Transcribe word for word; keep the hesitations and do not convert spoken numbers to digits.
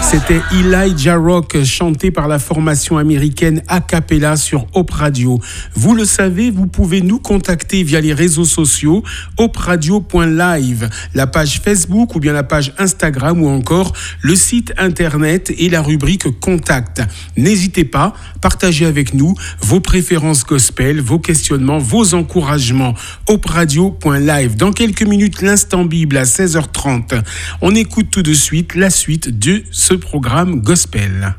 C'était Elijah Rock, chanté par la formation américaine A Cappella sur Hope Radio. Vous le savez, vous pouvez nous contacter via les réseaux sociaux, hope radio point live, la page Facebook ou bien la page Instagram ou encore le site internet et la rubrique Contact. N'hésitez pas, partagez avec nous vos préférences gospel, vos questionnements, vos encouragements. hope radio point live. Dans quelques minutes, l'instant Bible à seize heures trente. On écoute tout de suite la suite de ce programme gospel.